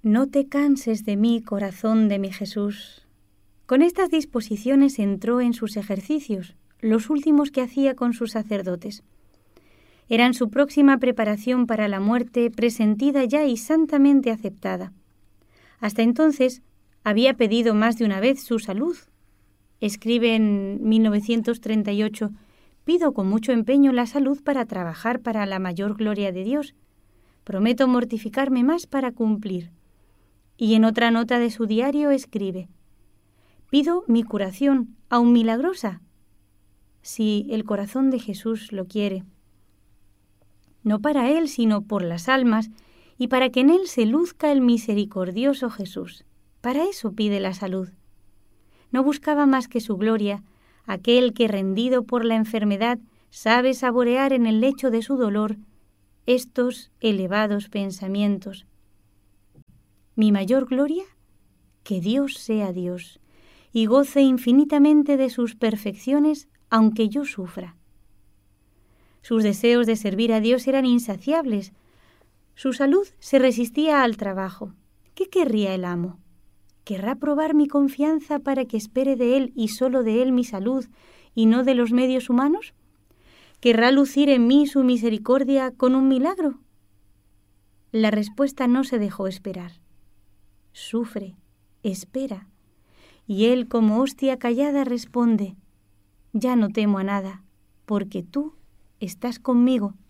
No te canses de mí, corazón de mi Jesús. Con estas disposiciones entró en sus ejercicios, los últimos que hacía con sus sacerdotes. Eran su próxima preparación para la muerte, presentida ya y santamente aceptada. Hasta entonces había pedido más de una vez su salud. Escribe en 1938: «Pido con mucho empeño la salud para trabajar para la mayor gloria de Dios. Prometo mortificarme más para cumplir». Y en otra nota de su diario escribe: «Pido mi curación, aun milagrosa, si el corazón de Jesús lo quiere. No para Él, sino por las almas, y para que en Él se luzca el misericordioso Jesús. Para eso pide la salud». No buscaba más que su gloria, aquel que, rendido por la enfermedad, sabe saborear en el lecho de su dolor estos elevados pensamientos. ¿Mi mayor gloria? Que Dios sea Dios, y goce infinitamente de sus perfecciones, aunque yo sufra. Sus deseos de servir a Dios eran insaciables. Su salud se resistía al trabajo. ¿Qué querría el amo? ¿Querrá probar mi confianza para que espere de Él y solo de Él mi salud y no de los medios humanos? ¿Querrá lucir en mí su misericordia con un milagro? La respuesta no se dejó esperar. Sufre, espera, y Él, como hostia callada, responde: «Ya no temo a nada, porque tú estás conmigo».